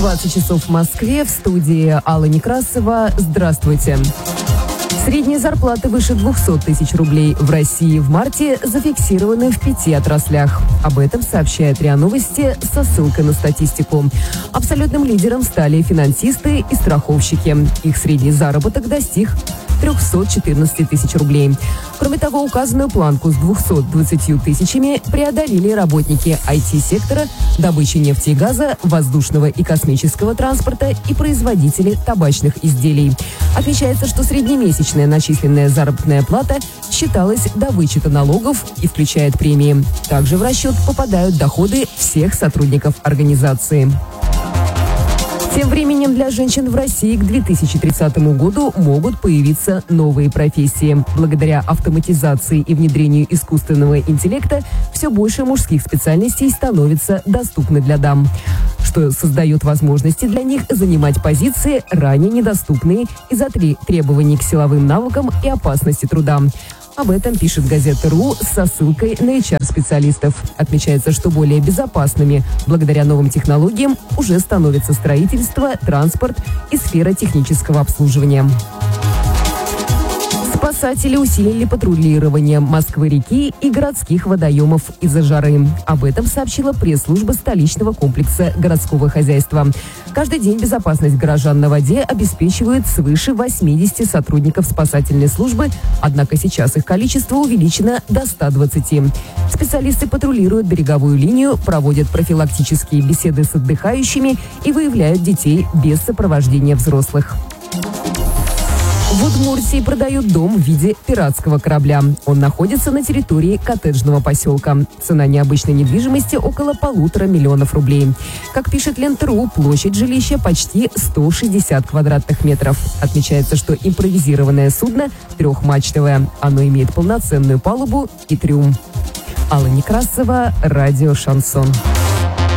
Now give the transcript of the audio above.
20 часов в Москве, в студии Алла Некрасова. Здравствуйте. Средние зарплаты выше 200 тысяч рублей в России в марте зафиксированы в 5 отраслях. Об этом сообщает РИА Новости со ссылкой на статистику. Абсолютным лидером стали финансисты и страховщики. Их средний заработок достиг 314 тысяч рублей. Кроме того, указанную планку с 220 тысячами преодолели работники IT-сектора, добычи нефти и газа, воздушного и космического транспорта и производители табачных изделий. Отмечается, что среднемесячная начисленная заработная плата считалась до вычета налогов и включает премии. Также в расчет попадают доходы всех сотрудников организации. Тем временем для женщин в России к 2030 году могут появиться новые профессии. Благодаря автоматизации и внедрению искусственного интеллекта все больше мужских специальностей становится доступны для дам, что создает возможности для них занимать позиции, ранее недоступные из-за требований к силовым навыкам и опасности труда. Об этом пишет газета РУ со ссылкой на HR-специалистов. Отмечается, что более безопасными благодаря новым технологиям уже становится строительство, транспорт и сфера технического обслуживания. Спасатели усилили патрулирование Москвы-реки и городских водоемов из-за жары. Об этом сообщила пресс-служба столичного комплекса городского хозяйства. Каждый день безопасность горожан на воде обеспечивают свыше 80 сотрудников спасательной службы, однако сейчас их количество увеличено до 120. Специалисты патрулируют береговую линию, проводят профилактические беседы с отдыхающими и выявляют детей без сопровождения взрослых. В Удмуртии продают дом в виде пиратского корабля. Он находится на территории коттеджного поселка. Цена необычной недвижимости около 1,5 миллиона рублей. Как пишет Лента.ру, площадь жилища почти 160 квадратных метров. Отмечается, что импровизированное судно трехмачтовое. Оно имеет полноценную палубу и трюм. Алла Некрасова, радио «Шансон».